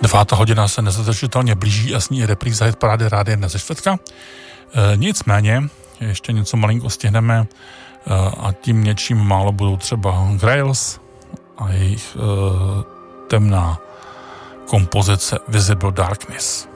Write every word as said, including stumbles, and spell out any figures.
Devátá hodina se nezadržitelně blíží a s ní je repríza hit parády Rádia jedna ze čtvrtka. E, nicméně, ještě něco malinko stihneme e, a tím něčím málo budou třeba Grails a jejich e, temná kompozice Visible Darkness.